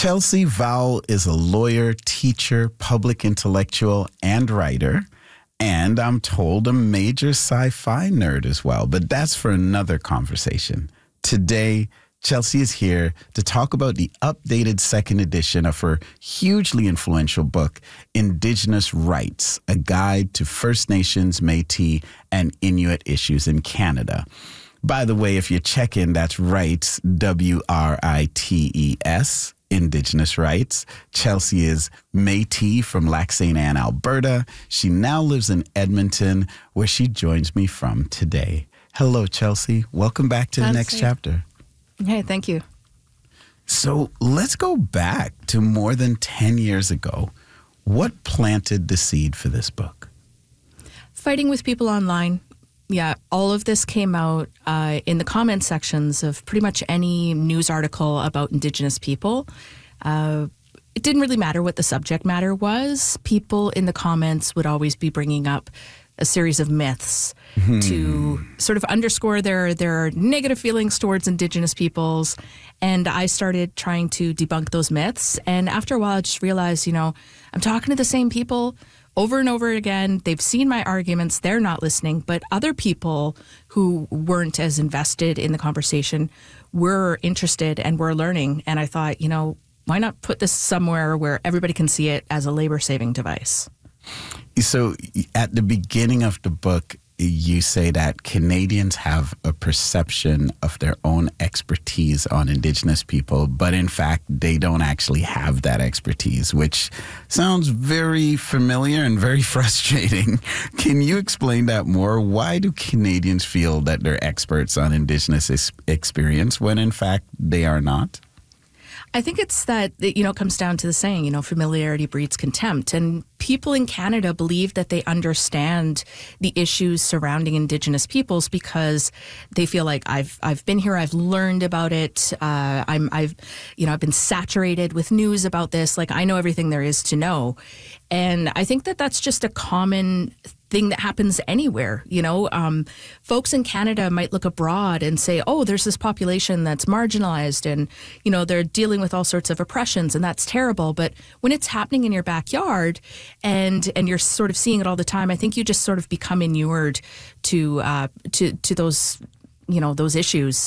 Chelsea Vowell is a lawyer, teacher, public intellectual, and writer. And I'm told a major sci-fi nerd as well. But that's for another conversation. Today, Chelsea is here to talk about the updated second edition of her hugely influential book, Indigenous Rights, a guide to First Nations, Métis, and Inuit issues in Canada. By the way, if you check in, that's rights, W-R-I-T-E-S, Indigenous Rights. Chelsea is Métis from Lac St. Anne, Alberta. She now lives in Edmonton, where she joins me from today. Hello, Chelsea. Welcome back to the next chapter. Hey, thank you. So let's go back to more than 10 years ago. What planted the seed for this book? Fighting with people online. Yeah, all of this came out in the comment sections of pretty much any news article about Indigenous people. It didn't really matter what the subject matter was. People in the comments would always be bringing up a series of myths to sort of underscore their negative feelings towards Indigenous peoples. And I started trying to debunk those myths. And after a while, I just realized, I'm talking to the same people over and over again. They've seen my arguments. They're not listening. But other people who weren't as invested in the conversation were interested and were learning. And I thought, why not put this somewhere where everybody can see it as a labor-saving device? So at the beginning of the book, you say that Canadians have a perception of their own expertise on Indigenous people, but in fact, they don't actually have that expertise, which sounds very familiar and very frustrating. Can you explain that more? Why do Canadians feel that they're experts on Indigenous experience when in fact they are not? I think it's that, it comes down to the saying, familiarity breeds contempt. And people in Canada believe that they understand the issues surrounding Indigenous peoples because they feel like I've been here, I've learned about it, I've been saturated with news about this, like I know everything there is to know. And I think that that's just a common thing that happens anywhere. Folks in Canada might look abroad and say, oh, there's this population that's marginalized and, they're dealing with all sorts of oppressions and that's terrible. But when it's happening in your backyard and you're sort of seeing it all the time, I think you just sort of become inured to those, those issues.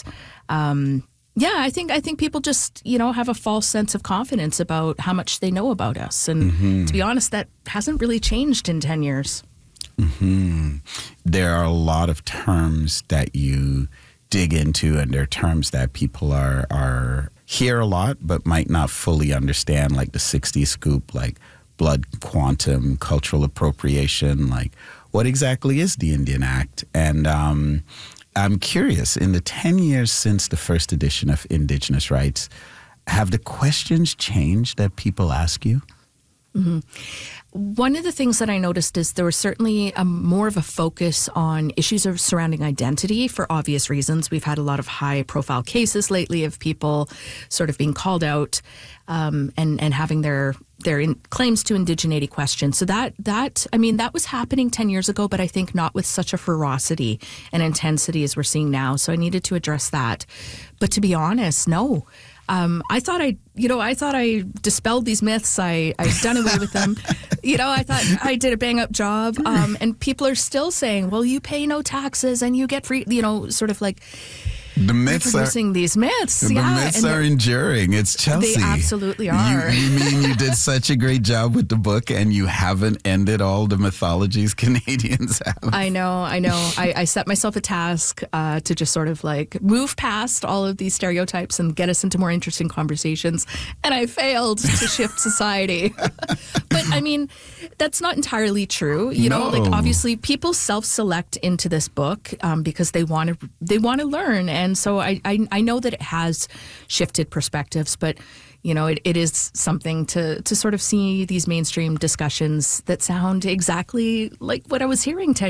I think people just, have a false sense of confidence about how much they know about us. And to be honest, that hasn't really changed in 10 years. There are a lot of terms that you dig into, and they're terms that people are hear a lot but might not fully understand, like the 60s scoop, like blood quantum, cultural appropriation. Like, what exactly is the Indian Act? And I'm curious, in the 10 years since the first edition of Indigenous Rights, have the questions changed that people ask you? One of the things that I noticed is there was certainly more of a focus on issues surrounding identity for obvious reasons. We've had a lot of high-profile cases lately of people sort of being called out and having their claims to indigeneity questioned. So that was happening 10 years ago, but I think not with such a ferocity and intensity as we're seeing now. So I needed to address that. But to be honest, no. I thought I dispelled these myths. I'd done away with them. I thought I did a bang up job. And people are still saying, well, you pay no taxes and you get free, sort of like the myths reproducing these myths. The myths are enduring. It's Chelsea. They absolutely are. You mean you did such a great job with the book and you haven't ended all the mythologies Canadians have? I know. I set myself a task to just sort of like move past all of these stereotypes and get us into more interesting conversations. And I failed to shift society. But I mean, that's not entirely true. Like obviously people self-select into this book because they want to learn. And so I know that it has shifted perspectives, but, it is something to sort of see these mainstream discussions that sound exactly like what I was hearing 10